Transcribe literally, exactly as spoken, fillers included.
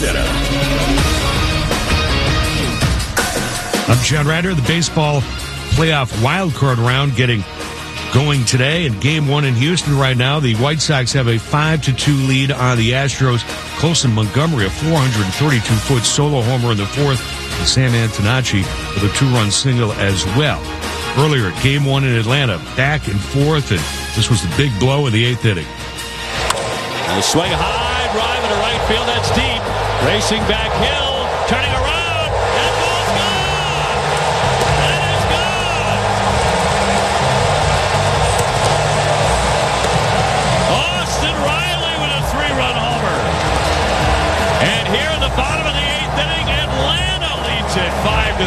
Center. I'm John Ryder. The baseball playoff wild card round getting going today. In game one in Houston right now, the White Sox have a five to two lead on the Astros. Colson Montgomery, a four hundred thirty-two foot solo homer in the fourth, and Sam Antonacci with a two-run single as well. Earlier, game one in Atlanta, back and forth, and this was the big blow in the eighth inning. And a swing high, drive into right field. That's deep. Racing back Hill, turning around.